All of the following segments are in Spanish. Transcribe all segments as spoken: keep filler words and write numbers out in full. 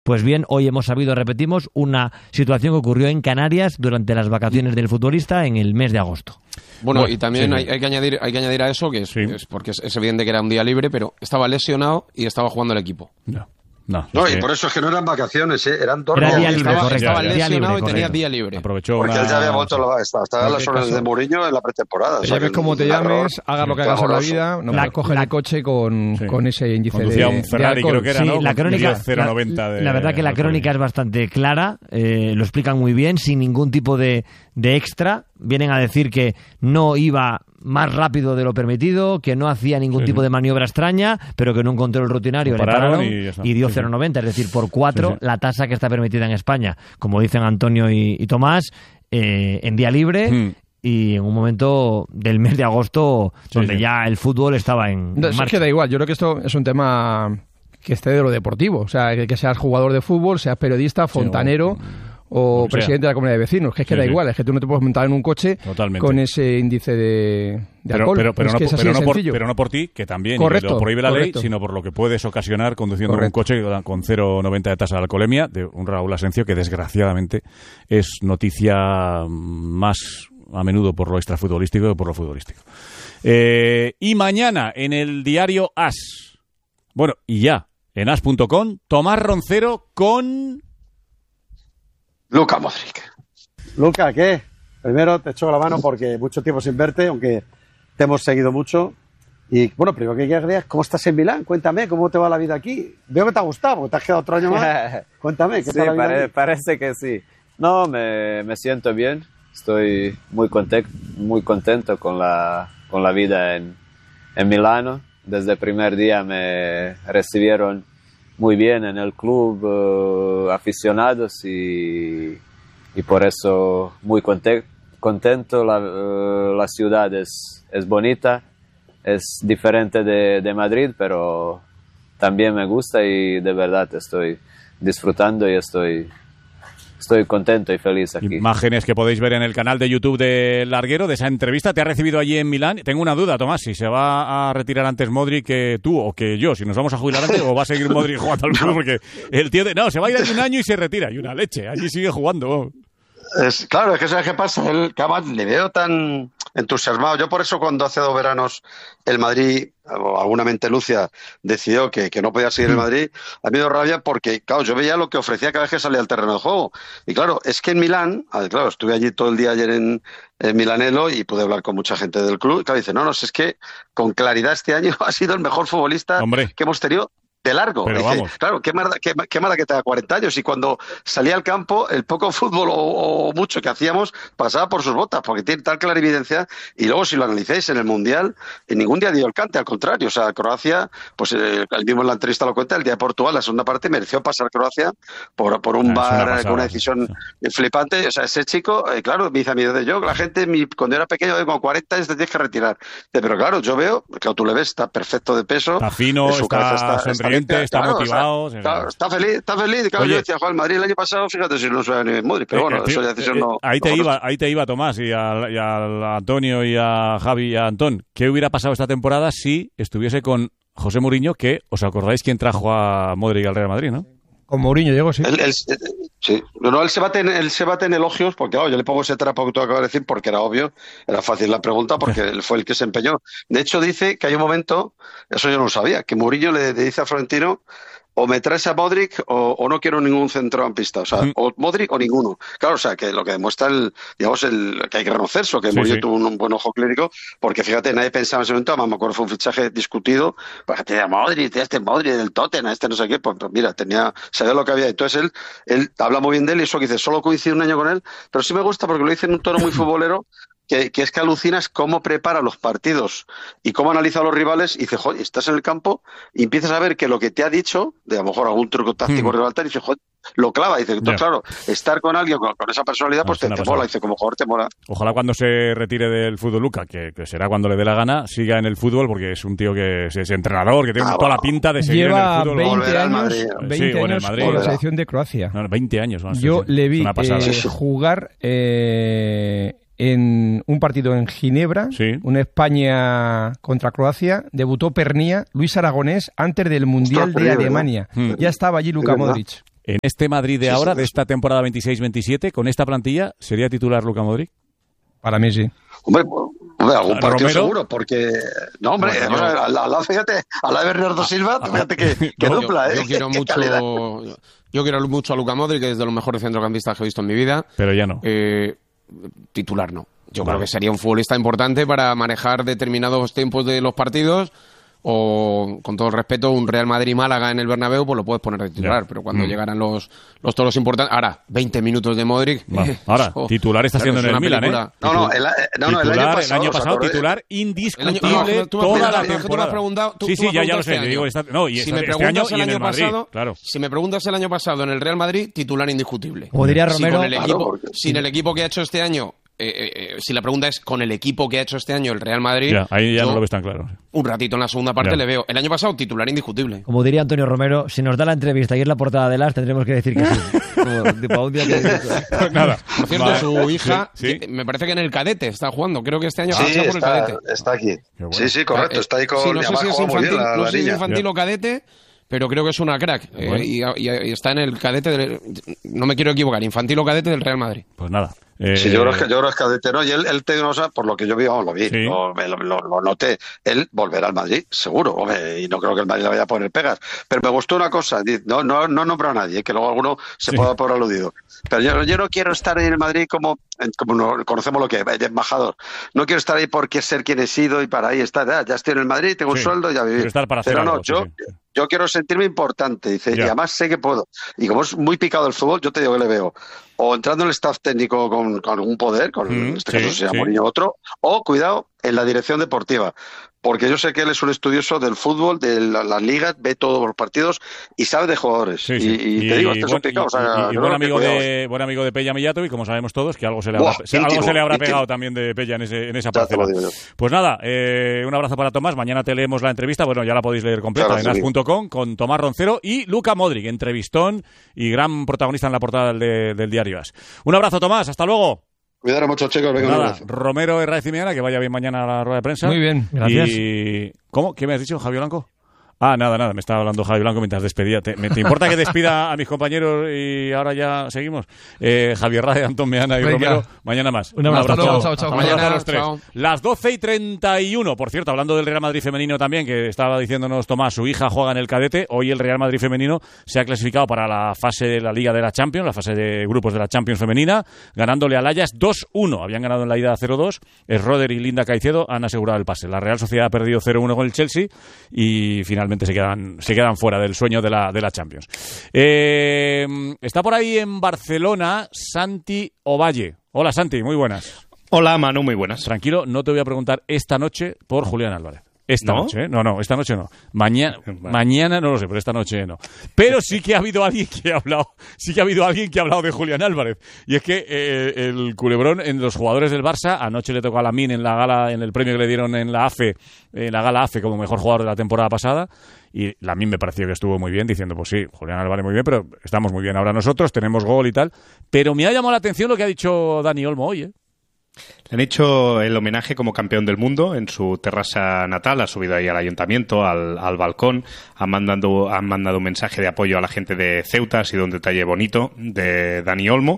Pues bien, hoy hemos sabido, repetimos, una situación que ocurrió en Canarias durante las vacaciones del futbolista en el mes de agosto. Bueno, bueno y también sí, hay, hay, que añadir, hay que añadir a eso, que es, sí. es porque es, es evidente que era un día libre, pero estaba lesionado y estaba jugando el equipo. No. No, no es y que... por eso es que no eran vacaciones, ¿eh? Eran dos Era días. día libre, estaba, correcto. Estaba Día lesionado libre, y tenía correcto. día libre. Aprovechó Porque una... él ya había vuelto, la, estaba, estaba en las órdenes de Mourinho en la pretemporada. Ya ves cómo te llames, hagas lo que hagas en la vida, no la, coges la, el coche con, sí. con ese índice Conducía de un Ferrari, de creo que era, sí, ¿no? La crónica, cero noventa de, la, la verdad que la crónica es bastante clara, eh, lo explican muy bien, sin ningún tipo de, de extra. Vienen a decir que no iba más rápido de lo permitido, que no hacía ningún sí, tipo sí. de maniobra extraña, pero que en un control rutinario le pararon y, y dio sí, cero noventa, es decir, por cuatro sí, sí. la tasa que está permitida en España, como dicen Antonio y, y Tomás, eh, en día libre. Mm. Y en un momento del mes de agosto sí, donde sí. ya el fútbol estaba en, no, en marcha. Es que da igual, yo creo que esto es un tema que esté de lo deportivo, o sea, que, que seas jugador de fútbol, seas periodista, fontanero... Sí, o... o presidente de la comunidad de vecinos, que es que sí, da sí. igual, es que tú no te puedes montar en un coche Totalmente. con ese índice de, de pero, alcohol. Pero, pero, es no, que es pero, no por, sencillo. pero no por ti, que también correcto, lo prohíbe la correcto. ley, sino por lo que puedes ocasionar conduciendo correcto. un coche con cero noventa de tasa de alcoholemia, de un Raúl Asencio que desgraciadamente es noticia más a menudo por lo extrafutbolístico que por lo futbolístico. Eh, y mañana en el diario As, bueno, y ya, en as punto com, Tomás Roncero con... Luka Modric. Luka, ¿qué? Primero te echo la mano porque mucho tiempo sin verte, aunque te hemos seguido mucho. Y bueno, primero que querías, ¿cómo estás en Milán? Cuéntame, ¿cómo te va la vida aquí? Veo que te ha gustado, porque te has quedado otro año más. Cuéntame, ¿qué sí, tal la vida pare- aquí? parece que sí. No, me, me siento bien. Estoy muy contento, muy contento con la, con la vida en, en Milano. Desde el primer día me recibieron muy bien en el club, uh, aficionados y, y por eso muy conte- contento. La, uh, la ciudad es, es bonita, es diferente de, de Madrid, pero también me gusta y de verdad estoy disfrutando y estoy, estoy contento y feliz aquí. Imágenes que podéis ver en el canal de YouTube de Larguero, de esa entrevista. Te ha recibido allí en Milán. Tengo una duda, Tomás, si se va a retirar antes Modric que tú o que yo, si nos vamos a jubilar antes o va a seguir Modric jugando al club, porque el tío de... No, se va a ir allí un año y se retira. Y una leche, allí sigue jugando. Es, claro, es que ¿sabes qué pasa? Él, que además le veo tan entusiasmado. Yo por eso cuando hace dos veranos el Madrid, o alguna mente lucia, decidió que, que no podía seguir el Madrid, a mí me dio rabia porque, claro, yo veía lo que ofrecía cada vez que salía al terreno de juego. Y claro, es que en Milán, claro, estuve allí todo el día ayer en, en Milanello y pude hablar con mucha gente del club. Y claro, dice, no, no, es que con claridad este año ha sido el mejor futbolista Hombre. que hemos tenido. De largo. Pero dice, vamos. claro, qué mala, qué, qué mala que tenga cuarenta años y cuando salía al campo el poco fútbol o, o mucho que hacíamos pasaba por sus botas porque tiene tal clarividencia y luego si lo analizáis en el Mundial en ningún día dio el cante, al contrario, o sea, Croacia, pues eh, el mismo en la entrevista lo cuenta, el día de Portugal, la segunda parte mereció pasar Croacia por, por un ah, bar pasada, con una decisión sí. flipante, o sea, ese chico, eh, claro, me dice a mí, de yo, la gente mi, cuando era pequeño, con cuarenta años te tienes que retirar, pero claro, yo veo, claro, tú le ves, está perfecto de peso, está fino, está, está sonriente, está, está claro, motivado. O sea, está, está feliz, está feliz. Claro, Oye, yo decía, Juan, Madrid el año pasado, fíjate si no se va ni Modric, pero eh, bueno, eh, esa decisión eh, no. Ahí te no iba, ahí te iba Tomás y a, y a Antonio y a Javi y a Antón. ¿Qué hubiera pasado esta temporada si estuviese con José Mourinho, que os acordáis quién trajo a Modric al Real Madrid, ¿no? Con Mourinho llegó, sí. Él, él, sí. No, él se bate en, él se bate en elogios, porque oh, yo le pongo ese trapo que tú acabas de decir, porque era obvio, era fácil la pregunta, porque él fue el que se empeñó. De hecho, dice que hay un momento, eso yo no lo sabía, que Mourinho le, le dice a Florentino, o me traes a Modric o, o no quiero ningún centrocampista, o sea, o Modric o ninguno. Claro, o sea, que lo que demuestra el, digamos, el que hay que reconocer eso, que sí, Mourinho sí. tuvo un, un buen ojo clínico, porque fíjate, nadie pensaba en ese momento, además me acuerdo fue un fichaje discutido, pues tenía Modric, este Modric del Tottenham, este no sé qué, pues, pues mira, tenía, sabía lo que había. Entonces él, él habla muy bien de él y eso que dice, solo coincide un año con él, pero sí me gusta porque lo dice en un tono muy futbolero, Que, que es que alucinas cómo prepara los partidos y cómo analiza a los rivales y dice, joder, estás en el campo y empiezas a ver que lo que te ha dicho, de a lo mejor algún truco táctico mm. rival, y dice, joder, lo clava. Y dice, yeah. claro, estar con alguien con, con esa personalidad, pues no, te, te mola. Dice, como jugador te mola. Ojalá cuando se retire del fútbol Luka, que, que será cuando le dé la gana, siga en el fútbol, porque es un tío que es, es entrenador, que tiene ah, toda bueno. la pinta de seguir Lleva en el fútbol. veinte años, veinte sí, años Madrid, con la selección de Croacia. No, veinte años. No, Yo sí, le vi eh, sí, sí. jugar... Eh, en un partido en Ginebra, sí. una España contra Croacia, debutó Pernía, Luis Aragonés, antes del Mundial de Alemania. Mm. Ya estaba allí Luka Modric. En este Madrid de sí, ahora, sí, de esta temporada veintiséis veintisiete, con esta plantilla, ¿sería titular Luka Modric? Para mí sí. Hombre, hombre algún partido ¿Romero? Seguro, porque... No, hombre, bueno, yo... al lado, fíjate, al lado de Bernardo Silva, fíjate que, que no, dupla, yo, ¿eh? Yo quiero mucho... Yo quiero mucho a Luka Modric, que es de los mejores centrocampistas que he visto en mi vida. Pero ya no. Eh, titular no. Yo vale. creo que sería un futbolista importante para manejar determinados tiempos de los partidos, o, con todo el respeto, un Real Madrid-Málaga en el Bernabéu, pues lo puedes poner de titular, ya. pero cuando mm. llegaran los, los toros importantes... Ahora, veinte minutos de Modric... Vale. Ahora, eso, titular está siendo en el Milan, ¿eh? No, no, el, no, no, el año pasado, el año pasado titular indiscutible año, no, toda la temporada. Tú, sí, sí, tú ya, ya lo este sé. Digo, está, no, y si esta, me este año el y en año el Madrid, pasado, claro. Si me preguntas el año pasado en el Real Madrid, titular indiscutible. Como diría Romero... Si con el equipo, claro, sin el equipo que ha hecho este año... Eh, eh, si la pregunta es con el equipo que ha hecho este año el Real Madrid, ya, ahí ya no lo ves tan claro. Un ratito en la segunda parte ya. le veo. El año pasado titular indiscutible. Como diría Antonio Romero, si nos da la entrevista y es la portada de las, tendremos que decir que sí. Como, tipo, un día que... Pues nada. Por cierto, vale. su hija, sí, sí. me parece que en el cadete está jugando. Creo que este año sí, ha pasado por está, el cadete. Está aquí. Bueno. Sí, sí, correcto. Está ahí con sí, no sé si es infantil, la, no la sé si es niña. infantil o cadete, pero creo que es una crack. Bueno. Eh, y, y, y está en el cadete del, no me quiero equivocar, infantil o cadete del Real Madrid. Pues nada. Eh... Sí, yo creo que yo creo que es cadete, ¿no? Y él, él te, o sea, por lo que yo vi, vamos, lo vi, sí. lo, lo, lo, lo noté. Él volverá al Madrid, seguro, hombre, y no creo que el Madrid le vaya a poner pegas. Pero me gustó una cosa, no, no, no nombro a nadie, que luego alguno se sí. pueda por aludido. Pero yo, yo no quiero estar en el Madrid como, como no, conocemos lo que es, de embajador. No quiero estar ahí porque ser quien he sido y para ahí estar. Ya, ya estoy en el Madrid, tengo sí. un sueldo, ya viví. Estar para hacer Pero no, algo, yo, sí. yo quiero sentirme importante, dice, ya. y además sé que puedo. Y como es muy picado el fútbol, yo te digo que le veo o entrando en el staff técnico con, con algún poder, con mm, en este sí, caso sea sí. Mourinho otro, o cuidado, en la dirección deportiva. Porque yo sé que él es un estudioso del fútbol, de las la ligas, ve todos los partidos y sabe de jugadores. Sí, sí. Y, y, y te digo, este es un picado. O sea, y, y buen, amigo de, buen amigo de Pella Millato, y como sabemos todos, que algo se le habrá, Buah, se, íntimo, algo se le habrá pegado también de Pella en, ese, en esa parcela. Pues nada, eh, un abrazo para Tomás. Mañana te leemos la entrevista. Bueno, ya la podéis leer completa claro, en as punto com con Tomás Roncero y Luka Modric, entrevistón y gran protagonista en la portada del, del diario As. Un abrazo, Tomás. Hasta luego. Cuidado mucho, chicos. Venga, nada, Romero, Herraiz y Miana, que vaya bien mañana a la rueda de prensa. Muy bien, gracias. Y... ¿Cómo? ¿Qué me has dicho, Javi Blanco? Ah, nada, nada, me estaba hablando Javi Blanco mientras despedía. ¿Te, ¿Te importa que despida a mis compañeros y ahora ya seguimos? Eh, Javier Ray, Antón Meana y Venga. Romero, mañana más. Un abrazo, chao, chao, chao. Mañana a los tres. Chao. Las doce y treinta y uno, por cierto, hablando del Real Madrid femenino también, que estaba diciéndonos Tomás, su hija juega en el cadete. Hoy el Real Madrid femenino se ha clasificado para la fase de la Liga de la Champions, la fase de grupos de la Champions femenina, ganándole al Ajax dos uno. Habían ganado en la ida cero dos. Schroeder y Linda Caicedo han asegurado el pase. La Real Sociedad ha perdido cero uno con el Chelsea y finalmente se quedan... se quedan fuera del sueño de la, de la Champions. Eh, está por ahí en Barcelona Santi Ovalle. Hola, Santi, muy buenas. Hola, Manu, muy buenas. Tranquilo, no te voy a preguntar esta noche por Julián Álvarez. Esta ¿No? noche, ¿eh? No, no, esta noche no. Mañana, vale. mañana no lo sé, pero esta noche no. Pero sí que ha habido alguien que ha hablado, sí que ha habido alguien que ha hablado de Julián Álvarez. Y es que eh, el culebrón en los jugadores del Barça, anoche le tocó a Lamine en la gala, en el premio que le dieron en la A F E, en la gala A F E como mejor jugador de la temporada pasada. Y Lamine me pareció que estuvo muy bien, diciendo, pues sí, Julián Álvarez muy bien, pero estamos muy bien ahora nosotros, tenemos gol y tal. Pero me ha llamado la atención lo que ha dicho Dani Olmo hoy, ¿eh? Le han hecho el homenaje como campeón del mundo en su terraza natal, ha subido ahí al ayuntamiento, al, al balcón, han mandado, han mandado un mensaje de apoyo a la gente de Ceuta, ha sido un detalle bonito de Dani Olmo.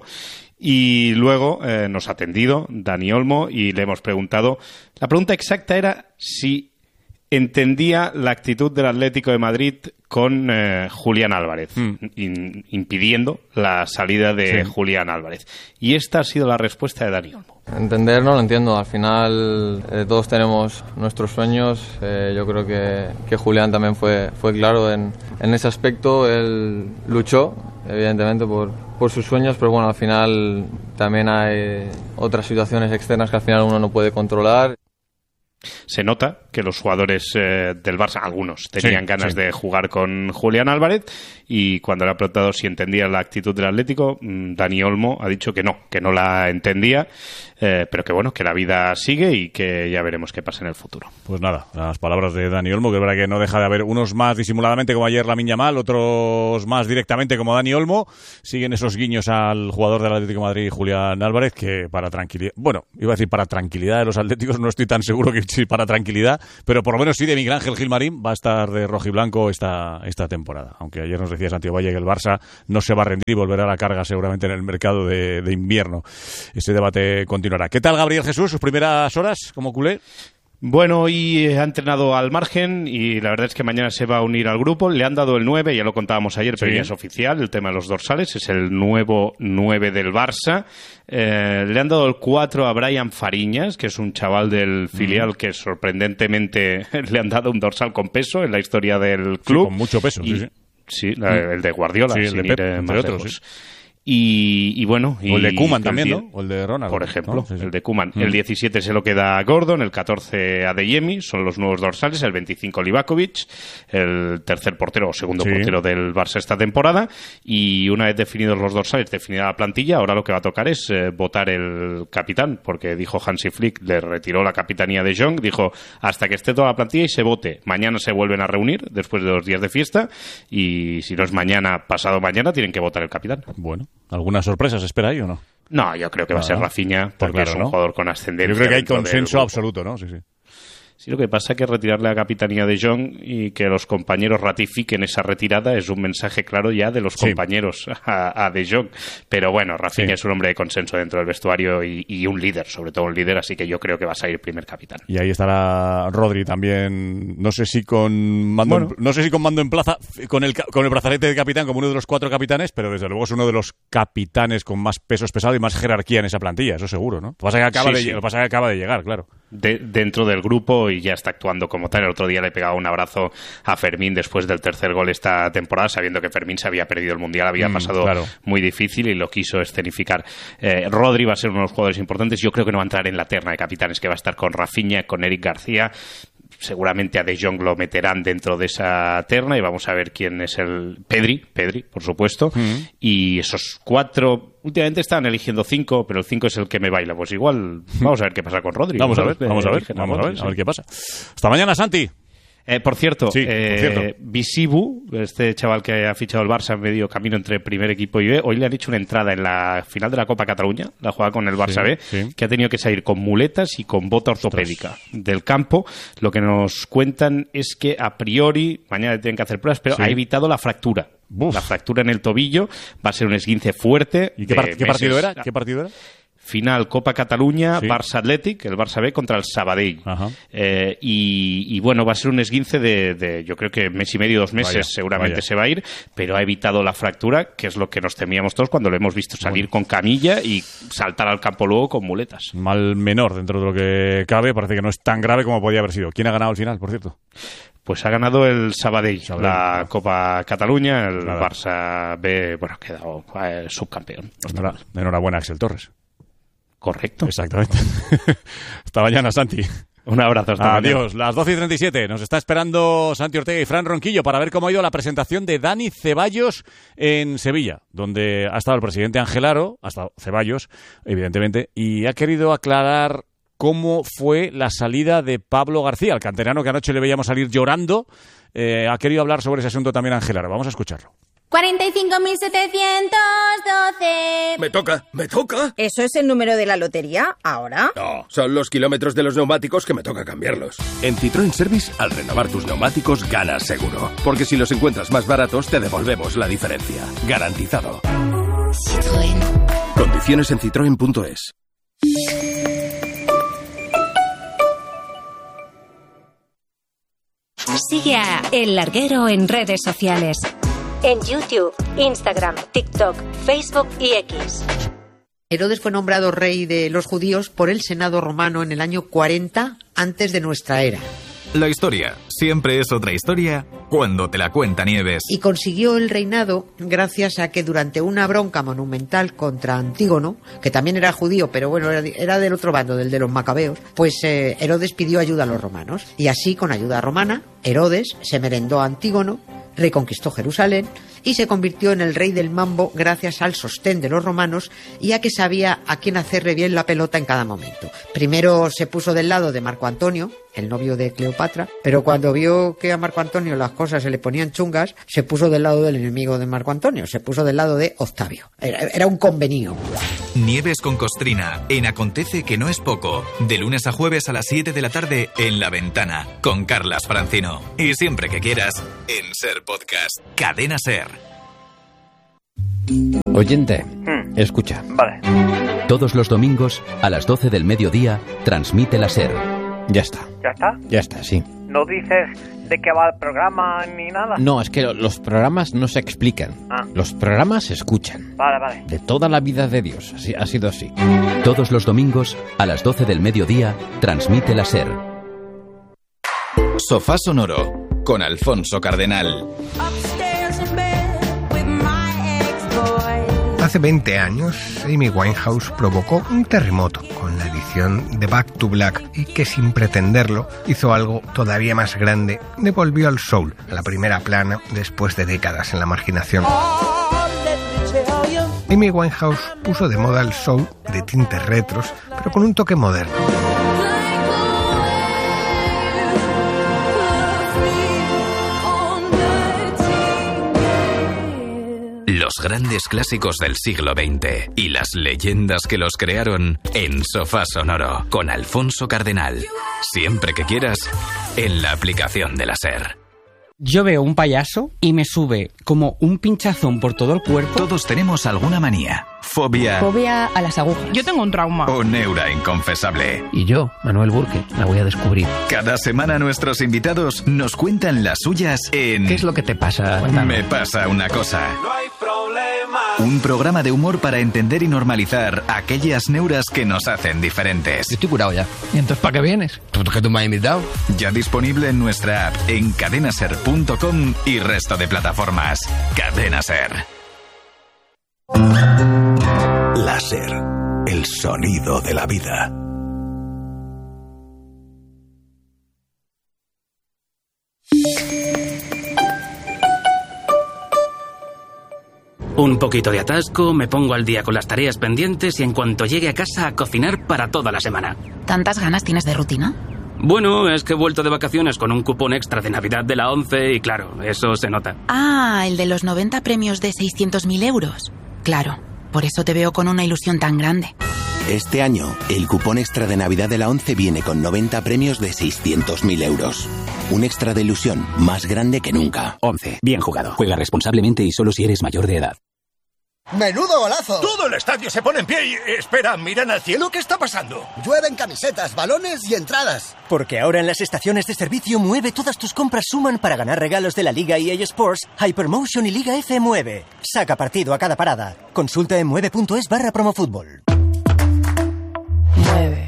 Y luego eh, nos ha atendido Dani Olmo y le hemos preguntado, la pregunta exacta era si entendía la actitud del Atlético de Madrid con eh, Julián Álvarez, mm. in, impidiendo la salida de sí. Julián Álvarez. Y esta ha sido la respuesta de Dani Olmo. Entender no lo entiendo, al final eh, todos tenemos nuestros sueños, eh, yo creo que, que Julián también fue, fue claro en, en ese aspecto, él luchó evidentemente por, por sus sueños, pero bueno, al final también hay otras situaciones externas que al final uno no puede controlar. Se nota que los jugadores eh, del Barça, algunos, tenían sí, ganas sí. de jugar con Julián Álvarez y cuando le ha preguntado si entendía la actitud del Atlético, Dani Olmo ha dicho que no, que no la entendía, eh, pero que bueno, que la vida sigue y que ya veremos qué pasa en el futuro. Pues nada, las palabras de Dani Olmo, que es verdad que no deja de haber unos más disimuladamente como ayer Lamine Yamal, otros más directamente como Dani Olmo, siguen esos guiños al jugador del Atlético de Madrid, Julián Álvarez, que para tranquilidad, bueno, iba a decir para tranquilidad de los atléticos, no estoy tan seguro que sí, para tranquilidad, pero por lo menos sí de Miguel Ángel Gilmarín va a estar de rojiblanco esta, esta temporada. Aunque ayer nos decía Santiago Valle que el Barça no se va a rendir y volverá a la carga seguramente en el mercado de, de invierno. Ese debate continuará. ¿Qué tal, Gabriel Jesús, sus primeras horas como culé? Bueno, hoy ha entrenado al margen y la verdad es que mañana se va a unir al grupo. Le han dado el nueve, ya lo contábamos ayer, pero sí, ya es oficial, el tema de los dorsales, es el nuevo nueve del Barça. Eh, le han dado el cuatro a Brian Fariñas, que es un chaval del filial mm. que sorprendentemente le han dado un dorsal con peso en la historia del club. Sí, con mucho peso, y, sí, sí. Sí, la, el de Guardiola, sí, el sin de Pep, ir, eh, entre más otros, lejos. sí. Y, y bueno... O el de Koeman y también, el, ¿no? O el de Ronald. Por ejemplo, ¿no? Sí, sí. el de Koeman. Mm. El diecisiete se lo queda a Gordon, el catorce a Adeyemi, son los nuevos dorsales, el veinticinco Livakovic, el tercer portero o segundo sí. portero del Barça esta temporada, y una vez definidos los dorsales, definida la plantilla, ahora lo que va a tocar es eh, votar el capitán, porque dijo Hansi Flick, le retiró la capitanía de Jong, dijo hasta que esté toda la plantilla y se vote. Mañana se vuelven a reunir, después de dos días de fiesta, y si no es mañana, pasado mañana, tienen que votar el capitán. Bueno, ¿alguna sorpresa se espera ahí o no? No, yo creo que va a ser Rafinha, porque claro, es un ¿no? jugador con ascendencia. Yo creo que hay consenso absoluto, ¿no? Sí, sí. Sí, lo que pasa es que retirarle la capitanía de Jong y que los compañeros ratifiquen esa retirada es un mensaje claro ya de los sí. compañeros a, a De Jong. Pero bueno, Rafinha sí. es un hombre de consenso dentro del vestuario y, y un líder, sobre todo un líder, así que yo creo que va a salir primer capitán. Y ahí estará Rodri también, no sé si con mando, bueno. en, no sé si con mando en plaza, con el, con el brazalete de capitán como uno de los cuatro capitanes, pero desde luego es uno de los capitanes con más pesos pesados y más jerarquía en esa plantilla, eso seguro, ¿no? Lo que pasa es que acaba, sí, de, sí. Lo que pasa es que acaba de llegar, claro. De, dentro del grupo y ya está actuando como tal. El otro día le pegaba un abrazo a Fermín después del tercer gol esta temporada, sabiendo que Fermín se había perdido el Mundial, había mm, pasado claro. muy difícil y lo quiso escenificar. Eh, Rodri va a ser uno de los jugadores importantes. Yo creo que no va a entrar en la terna de capitanes, que va a estar con Rafinha, con Eric García. Seguramente a De Jong lo meterán dentro de esa terna y vamos a ver quién es el... Pedri, Pedri, por supuesto. Mm. Y esos cuatro... Últimamente están eligiendo cinco, pero el cinco es el que me baila. Pues igual, vamos a ver qué pasa con Rodri. Vamos a ver, vamos a ver, vamos a ver, a ver qué pasa. Hasta mañana, Santi. Eh, por cierto, sí, eh, por cierto. Visibu, este chaval que ha fichado el Barça en medio camino entre primer equipo y B, hoy le han hecho una entrada en la final de la Copa Cataluña, la jugada con el Barça sí, B, sí. que ha tenido que salir con muletas y con bota ortopédica Ostras. del campo. Lo que nos cuentan es que a priori, mañana tienen que hacer pruebas, pero sí. ha evitado la fractura. Uf. La fractura en el tobillo, va a ser un esguince fuerte. ¿Y qué, par- ¿qué partido era? ¿Qué partido era? Final Copa Cataluña, sí. Barça Athletic, el Barça B contra el Sabadell. Eh, y, y bueno, va a ser un esguince de, de yo creo que mes y medio, dos meses vaya, seguramente vaya. se va a ir, pero ha evitado la fractura, que es lo que nos temíamos todos cuando lo hemos visto salir bueno. con camilla y saltar al campo luego con muletas. Mal menor dentro de lo que cabe, parece que no es tan grave como podía haber sido. ¿Quién ha ganado al final, por cierto? Pues ha ganado el Sabadell, Sabadell la claro. Copa Cataluña, el Nada. Barça B, bueno, ha quedado eh, subcampeón. Enhora, enhorabuena, Axel Torres. Correcto. Exactamente. Hasta mañana, Santi. Un abrazo. Hasta Adiós. mañana. Las doce y treinta y siete. Nos está esperando Santi Ortega y Fran Ronquillo para ver cómo ha ido la presentación de Dani Ceballos en Sevilla, donde ha estado el presidente Ángel Aro, ha estado Ceballos, evidentemente, y ha querido aclarar cómo fue la salida de Pablo García, el canterano que anoche le veíamos salir llorando. Eh, ha querido hablar sobre ese asunto también Ángel Aro. Vamos a escucharlo. cuarenta y cinco mil setecientos doce. Me toca, me toca. ¿Eso es el número de la lotería ahora? No, son los kilómetros de los neumáticos que me toca cambiarlos. En Citroën Service, al renovar tus neumáticos, ganas seguro. Porque si los encuentras más baratos, te devolvemos la diferencia. Garantizado. Citroën. Condiciones en citroen punto es. Sigue a El Larguero en redes sociales. En YouTube, Instagram, TikTok, Facebook y X. Herodes fue nombrado rey de los judíos por el Senado romano en el año cuarenta antes de nuestra era. La historia siempre es otra historia cuando te la cuenta Nieves. Y consiguió el reinado gracias a que durante una bronca monumental contra Antígono, que también era judío, pero bueno, era, era del otro bando, del de los macabeos, pues eh, Herodes pidió ayuda a los romanos. Y así, con ayuda romana, Herodes se merendó a Antígono, reconquistó Jerusalén y se convirtió en el rey del mambo gracias al sostén de los romanos y a que sabía a quién hacerle bien la pelota en cada momento. Primero se puso del lado de Marco Antonio, el novio de Cleopatra, pero cuando vio que a Marco Antonio las cosas se le ponían chungas, se puso del lado del enemigo de Marco Antonio, se puso del lado de Octavio. Era, era un convenio. Nieves con Costrina, en Acontece que no es poco, de lunes a jueves a las siete de la tarde en La Ventana, con Carlas Francino. Y siempre que quieras, en Ser Podcast. Cadena Ser. Oyente, hmm. escucha. Vale. Todos los domingos, a las doce del mediodía, transmite la Ser. Ya está. ¿Ya está? Ya está, sí. ¿No dices de qué va el programa ni nada? No, es que los programas no se explican. Ah. Los programas se escuchan. Vale, vale. De toda la vida de Dios. Así, ha sido así. Todos los domingos, a las doce del mediodía, transmite la Ser. Sofá Sonoro, con Alfonso Cardenal. Hace veinte años, Amy Winehouse provocó un terremoto con la edición de Back to Black y que sin pretenderlo hizo algo todavía más grande, devolvió al soul a la primera plana después de décadas en la marginación. Amy Winehouse puso de moda el soul de tintes retros, pero con un toque moderno. Los grandes clásicos del siglo veinte y las leyendas que los crearon en Sofá Sonoro con Alfonso Cardenal. Siempre que quieras, en la aplicación de la Ser. Yo veo un payaso y me sube como un pinchazón por todo el cuerpo. Todos tenemos alguna manía, fobia... Fobia a las agujas. Yo tengo un trauma. O neura inconfesable. Y yo, Manuel Burke, la voy a descubrir. Cada semana nuestros invitados nos cuentan las suyas en... ¿Qué es lo que te pasa? Cuéntame. Me pasa una cosa. No hay problema. Un programa de humor para entender y normalizar aquellas neuras que nos hacen diferentes. Yo estoy curado ya. ¿Y entonces para qué vienes? ¿Tú que tú me has invitado? Ya disponible en nuestra app, en cadenaser punto com y resto de plataformas. Cadena Ser. La Ser, el sonido de la vida. Un poquito de atasco, me pongo al día con las tareas pendientes y en cuanto llegue a casa a cocinar para toda la semana. ¿Tantas ganas tienes de rutina? Bueno, es que he vuelto de vacaciones con un cupón extra de Navidad de la ONCE y claro, eso se nota. Ah, el de los noventa premios de seiscientos mil euros. Claro, por eso te veo con una ilusión tan grande. Este año, el cupón extra de Navidad de la ONCE viene con noventa premios de seiscientos mil euros. Un extra de ilusión más grande que nunca. ONCE, bien jugado. Juega responsablemente y solo si eres mayor de edad. ¡Menudo golazo! Todo el estadio se pone en pie y... Espera, ¿miran al cielo? ¿Qué está pasando? Llueven camisetas, balones y entradas. Porque ahora en las estaciones de servicio Mueve todas tus compras suman para ganar regalos de la Liga E A Sports, Hypermotion y Liga F Mueve. Saca partido a cada parada. Consulta en mueve punto es barra promofútbol. Mueve.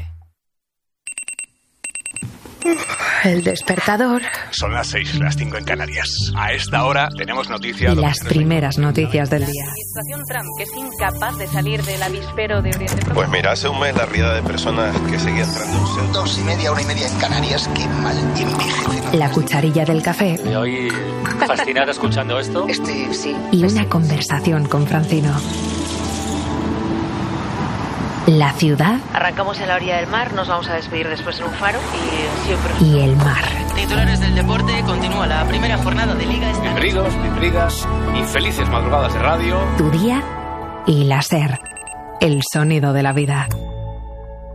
El despertador. Son las seis, las cinco en Canarias. A esta hora tenemos noticias. Y las primeras noticias del día. La administración Trump, que es incapaz de salir del avispero de Oriente Próximo. Pues mira, hace un mes la riada de personas que seguía entrando en Ceuta. Dos y media, una y media en Canarias. Qué mal envejece. La cucharilla del café. Me oí fascinada escuchando esto. Este, sí. Y una conversación con Francino. La ciudad. Arrancamos en la orilla del mar, nos vamos a despedir después en un faro y siempre. Y el mar. Titulares del deporte, continúa la primera jornada de Liga. Bienvenidos, bienvenidas y felices madrugadas de radio. Tu día y la Ser, el sonido de la vida.